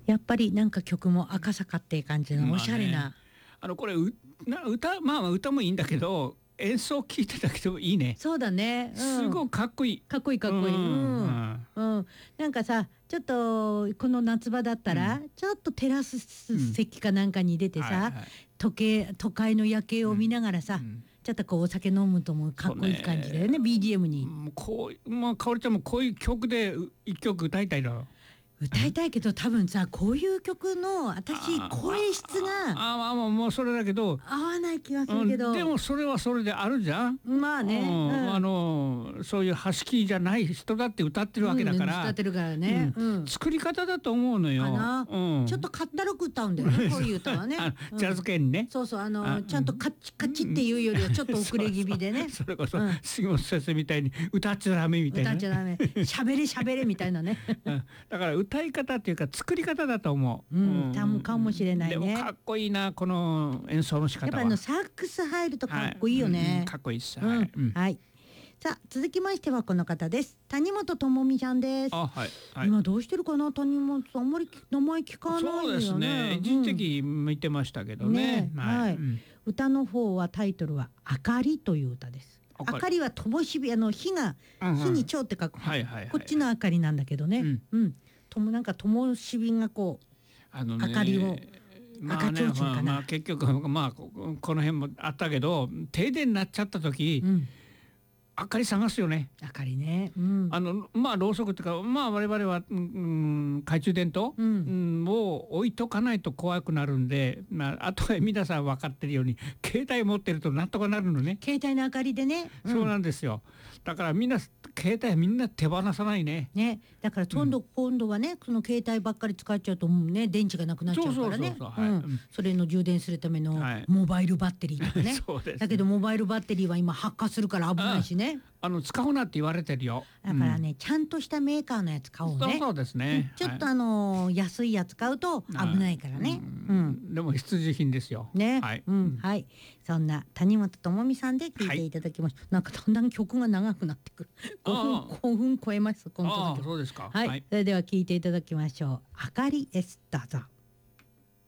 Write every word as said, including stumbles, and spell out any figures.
やっぱりなんか曲も赤坂っていう感じのおしゃれな、 まあね、あのこれうな歌まあ歌もいいんだけど演奏聴いてたけどいいね。 そうだね、うん、 すごいかっこいい。 かっこいいかっこいい、うんうんうん、なんかさちょっとこの夏場だったら、うん、ちょっとテラス席かなんかに出てさ、うんはいはい、時計都会の夜景を見ながらさ、うん、ちょっとこうお酒飲むともかっこいい感じだよね、 ビージーエム に。 もうこう、まあ、かおりちゃんもこういう曲で一曲歌いたいだろ。 歌いたいけど多分さこういう曲の私声質がああもうそれだけど合わない気がするけど、 うん、でもそれはそれであるじゃん。 まあね、 うんうん、あのそういうハスキーじゃない人だって歌ってるわけだから、うん、 歌ってるからね、 うんうん、作り方だと思うのよ。 うん、ちょっとかったるく歌うんだよねこういう歌はねジャズ系にね、 そうそうあのあちゃんとカッチカチっていうよりはちょっと遅れ気味でねそれこそ、うん、杉本先生みたいに歌っちゃダメみたいな、ね、 歌っちゃダメ喋れ喋れみたいなね、 うん、だから歌い方っていうか作り方だと思う。 うん、うん、かもしれないね。 でもかっこいいなこの演奏の仕方は。 やっぱあのサックス入るとかっこいいよね。 はいうん、かっこいいっす。 うんはい、うんはい。さあ続きましてはこの方です。谷本智美ちゃんです。 あ、はいはい、 今どうしてるかな谷本さんあんまり名前聞かないよね。 そうですね。一時的見てましたけどね。 ねはい、うん。歌の方はタイトルはあかりという歌です。あかりは灯火あの火が、うんうん、火に蝶って書く、はいはいはい、こっちのあかりなんだけどね。うん。うんともなんか灯火がこうあの、ね、明かりを、まあね、赤ちょうちんかな、 まあ、結局まあこの辺もあったけど停電になっちゃった時、うん、明かり探すよね。 明かりね、うん、 あのまあろうそくっていうかまあ我々は、うん、懐中電灯、うんうん、を置いとかないと怖くなるんで、まあ、あとは皆さん分かってるように携帯持ってるとなんとかなるのね。 携帯の明かりでね、 うん、そうなんですよ。だからみんな携帯はみんな手放さないね。 ね、だから今度、うん、今度はねその携帯ばっかり使っちゃうともうね電池がなくなっちゃうからね。それの充電するためのモバイルバッテリーとかね。そうですね。だけどモバイルバッテリーは今発火するから危ないしね。 あの使うなって言われてるよ。 だからね、うん、ちゃんとしたメーカーのやつ買おうね。 そうそうですね。 ちょっとあのー、安いやつ買うと危ないからね。 うんうん、でも必需品ですよ。 ね。はい。うん、はい。そんな谷本智美さんで聞いていただきました。はい、なんかだんだん曲が長くなってくる。ごふんごふん超えます。 ああ、そうですか。 はい。はい、それでは聞いていただきましょう。あかりエスタザ。